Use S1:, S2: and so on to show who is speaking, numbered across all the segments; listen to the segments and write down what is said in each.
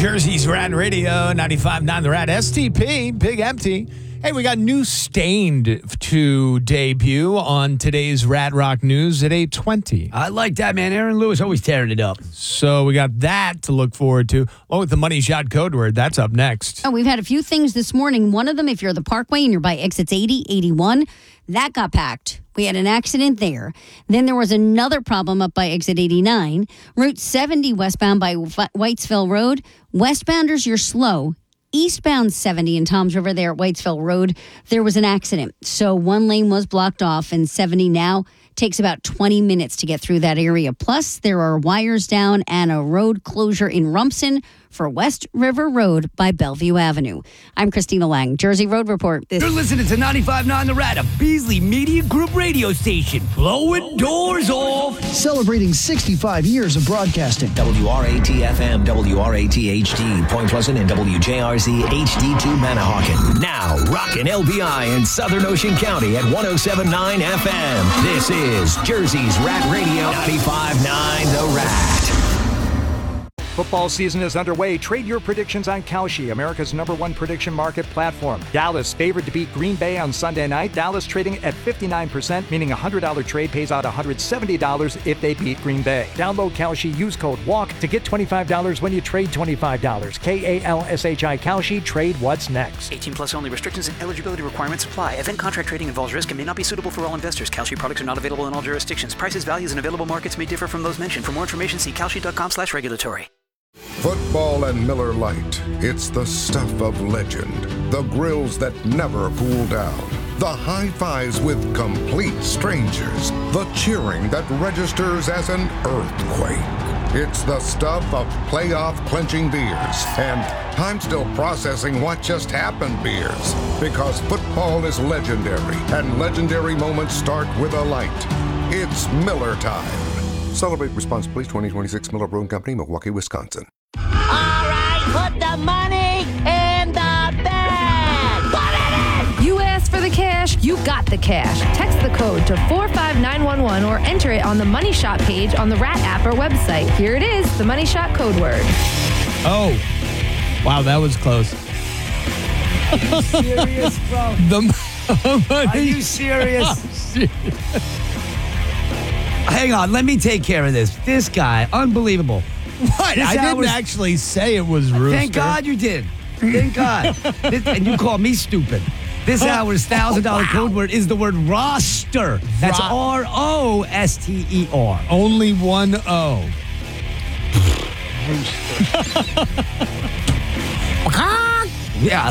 S1: Jersey's Rad Radio, 95.9 The Rad, STP, Big Empty. Hey, we got new Stained to debut on today's Rad Rock News at 8:20.
S2: I like that, man. Aaron Lewis always tearing it up.
S1: So we got that to look forward to. Along with the Money Shot code word, that's up next.
S3: Oh, we've had a few things this morning. One of them, if you're at the Parkway and you're by exits 80, 81, that got packed. We had an accident there. Then there was another problem up by exit 89. Route 70 westbound by Whitesville Road. Westbounders, you're slow. Eastbound 70 in Toms River there at Whitesville Road, there was an accident. So one lane was blocked off, and 70 now takes about 20 minutes to get through that area. Plus, there are wires down and a road closure in Rumson for West River Road by Bellevue Avenue. I'm Christina Lang, Jersey Road Report.
S2: You're listening to 95.9 The Rad, a Beasley Media Group radio station. Blowing doors off.
S4: Celebrating 65 years of broadcasting.
S5: WRAT-FM, WRAT-HD, Point Pleasant, and WJRZ HD2 Manahawkin. Now, rockin' LBI in Southern Ocean County at 107.9 FM. This is Jersey's Rat Radio, 95.9 The Rat.
S6: Football season is underway. Trade your predictions on Kalshi, America's #1 prediction market platform. Dallas favored to beat Green Bay on Sunday night. Dallas trading at 59%, meaning a $100 trade pays out $170 if they beat Green Bay. Download Kalshi, use code WALK to get $25 when you trade $25. KALSHI Kalshi, trade what's next.
S7: 18 plus only. Restrictions and eligibility requirements apply. Event contract trading involves risk and may not be suitable for all investors. Kalshi products are not available in all jurisdictions. Prices, values, and available markets may differ from those mentioned. For more information, see kalshi.com/regulatory.
S8: Football and Miller Lite. It's the stuff of legend. The grills that never cool down. The high fives with complete strangers. The cheering that registers as an earthquake. It's the stuff of playoff clinching beers. And I'm still processing what just happened beers. Because football is legendary. And legendary moments start with a light. It's Miller time. Celebrate responsibly. 2026 Miller Brewing Company, Milwaukee, Wisconsin.
S9: All right, put the money in the bag. Put it in!
S10: You asked for the cash, you got the cash. Text the code to 45911 or enter it on the Money Shot page on the Rat app or website. Here it is, the Money Shot code word.
S1: Oh, wow, that was close.
S2: Are you serious, bro? Are you serious? Hang on, let me take care of this. This guy, unbelievable.
S1: What? I didn't actually say it was Rooster.
S2: Thank God you did. Thank God. And you call me stupid. This hour's $1,000 code word is the word roster. That's ROSTER.
S1: Only one O.
S2: Yeah.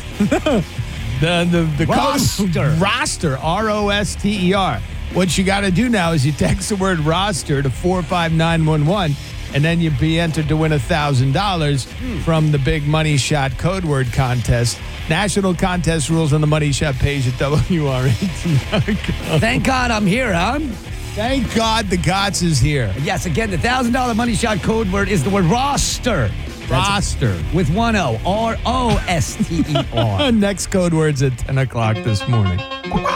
S1: The
S2: roster.
S1: Code, roster, ROSTER. What you got to do now is you text the word roster to 45911, and then you'll be entered to win $1,000 from the Big Money Shot code word contest. National contest rules on the Money Shot page at WRAT.com.
S2: Thank God I'm here, huh?
S1: Thank God the Gots is here.
S2: Yes, again, the $1,000 Money Shot code word is the word roster.
S1: Roster.
S2: With one O. ROSTER.
S1: Next code words at 10 o'clock this morning.